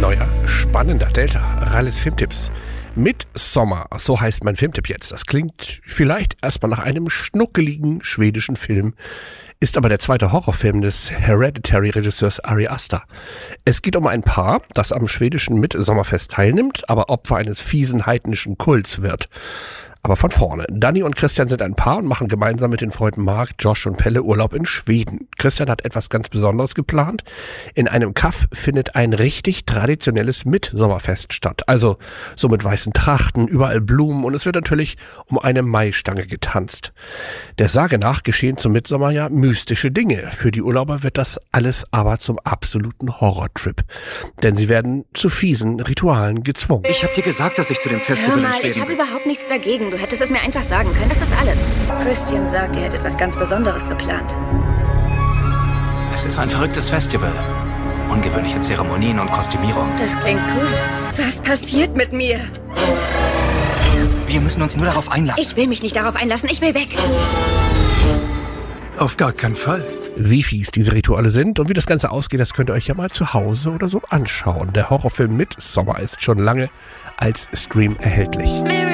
Neuer, spannender Delta, Ralles Filmtipps. Midsommar, so heißt mein Filmtipp jetzt. Das klingt vielleicht erstmal nach einem schnuckeligen schwedischen Film, ist aber der zweite Horrorfilm des Hereditary-Regisseurs Ari Aster. Es geht um ein Paar, das am schwedischen Midsommerfest teilnimmt, aber Opfer eines fiesen heidnischen Kults wird. Aber von vorne. Danny und Christian sind ein Paar und machen gemeinsam mit den Freunden Mark, Josh und Pelle Urlaub in Schweden. Christian hat etwas ganz Besonderes geplant. In einem Kaff findet ein richtig traditionelles Midsommerfest statt. Also so mit weißen Trachten, überall Blumen und es wird natürlich um eine Maistange getanzt. Der Sage nach geschehen zum Midsommerjahr mystische Dinge. Für die Urlauber wird das alles aber zum absoluten Horrortrip. Denn sie werden zu fiesen Ritualen gezwungen. Ich hab dir gesagt, dass ich zu dem Festival Hör mal, in Schweden ich habe bin. überhaupt nichts dagegen. Du hättest es mir einfach sagen können. Das ist alles. Christian sagt, er hätte etwas ganz Besonderes geplant. Es ist ein verrücktes Festival. Ungewöhnliche Zeremonien und Kostümierung. Das klingt cool. Was passiert mit mir? Wir müssen uns nur darauf einlassen. Ich will mich nicht darauf einlassen. Ich will weg. Auf gar keinen Fall. Wie fies diese Rituale sind und wie das Ganze ausgeht, das könnt ihr euch ja mal zu Hause oder so anschauen. Der Horrorfilm Midsommar ist schon lange als Stream erhältlich.